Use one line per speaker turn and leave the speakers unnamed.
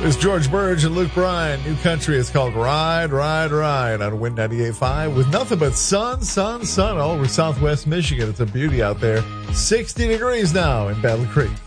It's George Burge and Luke Bryan. New country is called Ride, Ride, Ride on Wind 98.5 with nothing but sun all over southwest Michigan. It's a beauty out there. 60 degrees now in Battle Creek.